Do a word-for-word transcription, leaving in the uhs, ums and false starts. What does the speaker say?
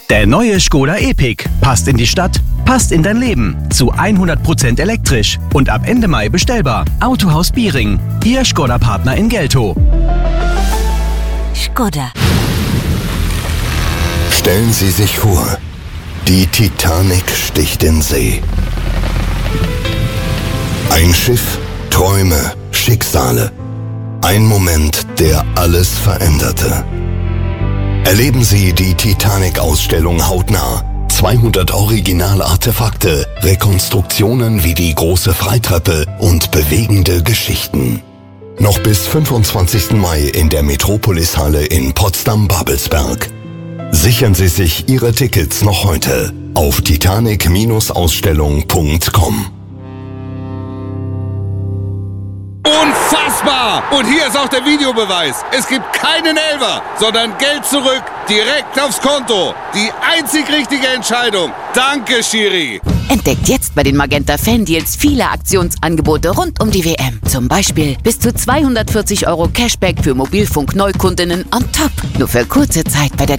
Der neue Škoda Epiq passt in die Stadt, passt in dein Leben. Zu hundert Prozent elektrisch und ab Ende Mai bestellbar. Autohaus Biering, Ihr Škoda-Partner in Geltow. Škoda. Stellen Sie sich vor, die Titanic sticht in See. Ein Schiff, Träume, Schicksale. Ein Moment, der alles veränderte. Erleben Sie die Titanic-Ausstellung hautnah. zweihundert Original-Artefakte, Rekonstruktionen wie die große Freitreppe und bewegende Geschichten. Noch bis fünfundzwanzigsten Mai in der Metropolis-Halle in Potsdam-Babelsberg. Sichern Sie sich Ihre Tickets noch heute auf titanic Ausstellung punkt com. Unfassbar! Und hier ist auch der Videobeweis. Es gibt keinen Elfer, sondern Geld zurück, direkt aufs Konto. Die einzig richtige Entscheidung. Danke, Schiri. Entdeckt jetzt bei den Magenta Fan Deals viele Aktionsangebote rund um die W M. Zum Beispiel bis zu zweihundertvierzig Euro Cashback für Mobilfunk-Neukundinnen on top. Nur für kurze Zeit bei der